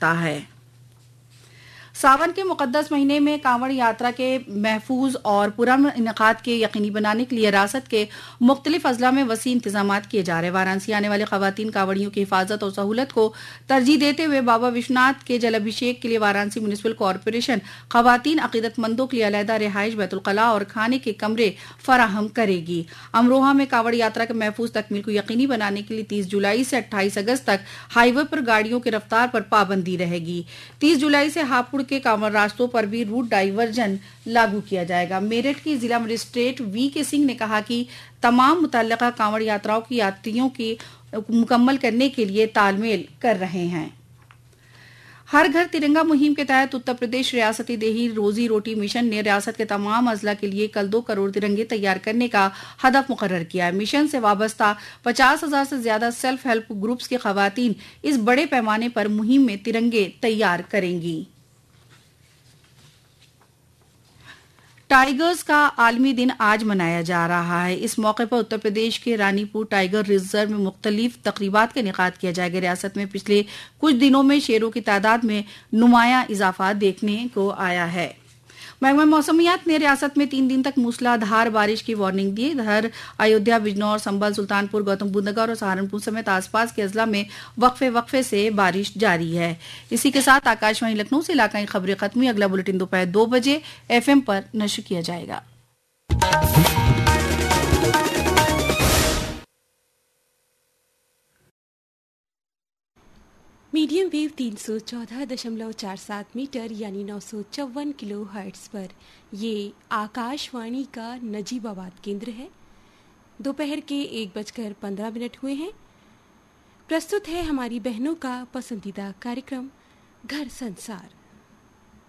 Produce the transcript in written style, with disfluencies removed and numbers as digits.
सकता है। सावन के मुकद्दस महीने में कांवड़ यात्रा के महफूज और पुरअमन इनेकाद के यकीनी बनाने के लिए रियासत के मुख्तलिफ अजला में वसी इंतजाम किए जा रहे हैं। वाराणसी आने वाले खवातीन कांवड़ियों की हिफाजत और सहूलत को तरजीह देते हुए बाबा विश्वनाथ के जलाभिषेक के लिए वाराणसी म्यूनिसिपल कॉरपोरेशन खवातीन अकीदतमंदों के लिए अलहदा रिहाइश, बैतुल कला और खाने के कमरे फराहम करेगी। अमरोहा में कांवड़ यात्रा के महफूज तकमील को यकीनी बनाने के लिए 30 जुलाई से 28 अगस्त तक हाईवे पर गाड़ियों की रफ्तार पर पाबंदी रहेगी। 30 जुलाई से हापुड़ के कांवड़ रास्तों पर भी रूट डाइवर्जन लागू किया जाएगा। मेरठ की जिला मजिस्ट्रेट वी.के. सिंह ने कहा कि तमाम मुतल्लिका कांवड़ यात्राओं की यात्रियों की मुकम्मल करने के लिए तालमेल कर रहे हैं। हर घर तिरंगा मुहिम के तहत उत्तर प्रदेश रियासती देही रोजी रोटी मिशन ने रियासत के तमाम अजला के लिए कल 2 करोड़ तिरंगे तैयार करने का हदफ मुकर्रर किया है। मिशन से वाबस्ता 50,000 से ज्यादा सेल्फ हेल्प ग्रुप्स की खवातीन इस बड़े पैमाने पर मुहिम में तिरंगे तैयार करेंगी। टाइगर्स का आलमी दिन आज मनाया जा रहा है। इस मौके पर उत्तर प्रदेश के रानीपुर टाइगर रिजर्व में मुख्तलिफ तकरीबात का इनेकाद किया जाएगा। रियासत में पिछले कुछ दिनों में शेरों की तादाद में नुमाया इजाफा देखने को आया है। महकमा मौसमियात ने रियासत में 3 दिन तक मूसलाधार बारिश की वार्निंग दी। इधर अयोध्या, बिजनौर, संभल, सुल्तानपुर, गौतम बुद्ध नगर और सहारनपुर समेत आसपास के अजला में वक्फे से बारिश जारी है। इसी के साथ आकाशवाणी लखनऊ से इलाकाई खबरें खत्म हुई। अगला बुलेटिन दोपहर 2 बजे FM पर नश्र किया जाएगा। मीडियम वेव 314.47 मीटर यानी 954 किलो हर्ट्ज पर ये आकाशवाणी का नजीबाबाद केंद्र है। दोपहर के 1:15 हुए हैं। प्रस्तुत है हमारी बहनों का पसंदीदा कार्यक्रम घर संसार।